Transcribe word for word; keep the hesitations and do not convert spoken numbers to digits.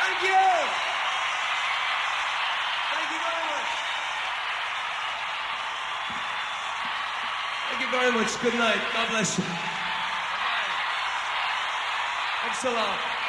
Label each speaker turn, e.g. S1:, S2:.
S1: Thank you. Thank you very much. Thank you very much. Good night. God bless you. Bye. Thanks a lot.